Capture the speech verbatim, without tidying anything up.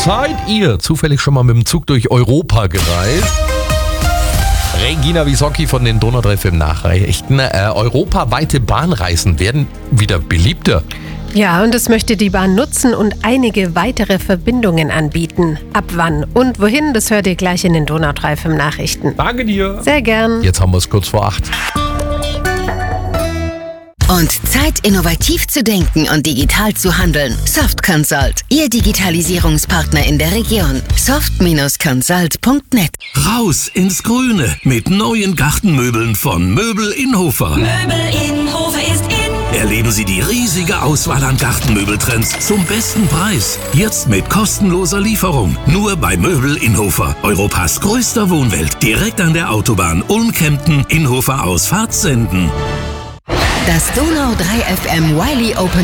Seid ihr zufällig schon mal mit dem Zug durch Europa gereist? Regina Wisocki von den Donau drei Film Nachrichten. Äh, europaweite Bahnreisen werden wieder beliebter. Ja, und es möchte die Bahn nutzen und einige weitere Verbindungen anbieten. Ab wann und wohin, das hört ihr gleich in den Donau drei Film Nachrichten. Danke dir. Sehr gern. Jetzt haben wir es kurz vor acht. Und Zeit, innovativ zu denken und digital zu handeln. Soft Consult, Ihr Digitalisierungspartner in der Region. soft Consult punkt net. Raus ins Grüne mit neuen Gartenmöbeln von Möbel Inhofer. Möbel Inhofer ist in. Erleben Sie die riesige Auswahl an Gartenmöbeltrends zum besten Preis. Jetzt mit kostenloser Lieferung. Nur bei Möbel Inhofer. Europas größter Wohnwelt. Direkt an der Autobahn Ulm-Kempten, Inhofer Ausfahrt Senden. Das Donau drei F M Wiley Open